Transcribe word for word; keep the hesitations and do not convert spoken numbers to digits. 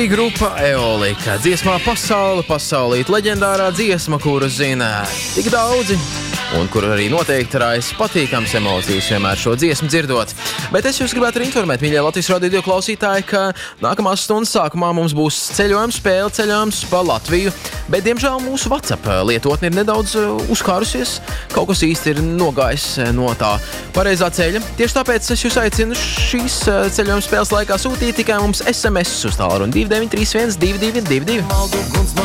Grupa Eolika. Dziesmā Pasaule, pasaulīt, leģendārā dziesma, kuru zina tik daudzi, un kur arī noteikti raisa patīkams emocijas vienmēr šo dziesmu dzirdot. Bet es jūs gribētu arī informēt, mīļie Latvijas radio klausītāji, ka nākamās stundas sākumā mums būs ceļojums, spēle ceļojums pa Latviju, bet, diemžēl, mūsu WhatsApp lietotne ir nedaudz uzkārusies, kaut kas īsti ir nogājis no tā pareizā ceļa. Tieši tāpēc es jūs aicinu šīs ceļojuma spēles laikā sūtīt tikai mums es em es uz tālruni divi deviņi trīs viens divi divi divi divi.